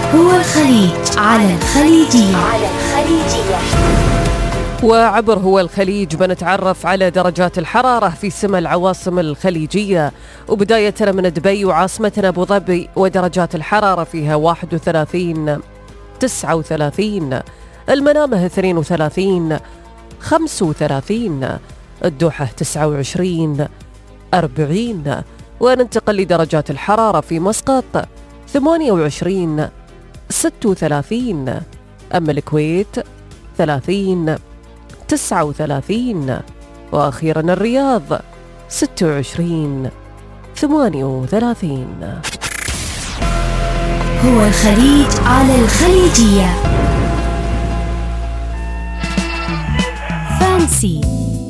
هو الخليج على الخليجية. وعبر هو الخليج بنتعرف على درجات الحرارة في سما العواصم الخليجية، وبداية من دبي وعاصمتنا أبو ظبي ودرجات الحرارة فيها 31 39، المنامة 32 35، الدوحة 29 40، وننتقل لدرجات الحرارة في مسقط 28 36، أما الكويت 30 39، وأخيرا الرياض 26 38. هو الخليج على الخليجية. فانسي.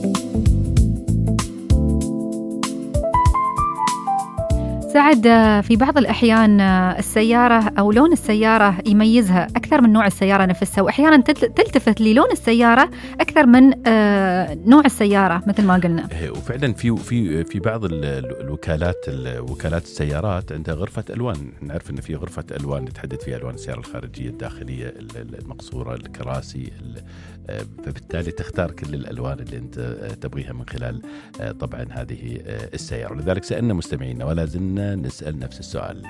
سعد، في بعض الأحيان السيارة أو لون السيارة يميزها أكثر من نوع السيارة نفسها، وأحيانا تلتفت للون السيارة أكثر من نوع السيارة مثل ما قلنا. وفعلا في بعض وكالات السيارات عندها غرفة ألوان. نعرف أن في غرفة ألوان تحدد فيها ألوان السيارة الخارجية الداخلية المقصورة الكراسي، فبالتالي تختار كل الألوان اللي أنت تبغيها من خلال طبعا هذه السيارة. لذلك سألنا مستمعينا ولا زلنا نسأل نفس السؤال،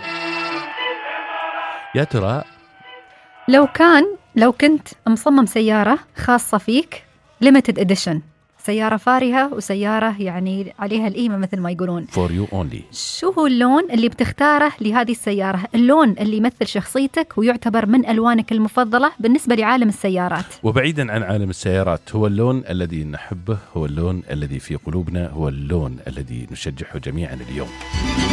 يا ترى لو كنت مصمم سيارة خاصة فيك limited edition، سيارة فارهة وسيارة يعني عليها القيمة مثل ما يقولون for you only، شو هو اللون اللي بتختاره لهذه السيارة؟ اللون اللي يمثل شخصيتك ويعتبر من ألوانك المفضلة بالنسبة لعالم السيارات. وبعيدا عن عالم السيارات، هو اللون الذي نحبه، هو اللون الذي في قلوبنا، هو اللون الذي نشجعه جميعا اليوم.